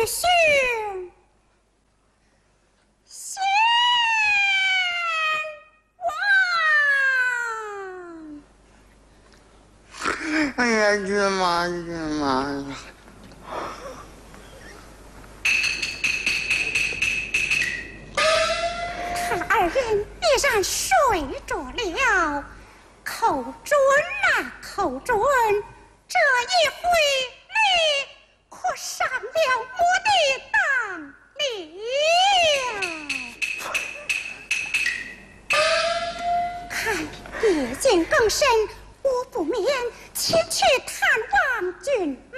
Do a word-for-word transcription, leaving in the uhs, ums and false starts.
兄，先王。 哎呀，舅妈，舅妈。 他二人必然睡着了，寇准呐，寇准，这一回你可上了我的当了。看夜间更深，我不免前去探望君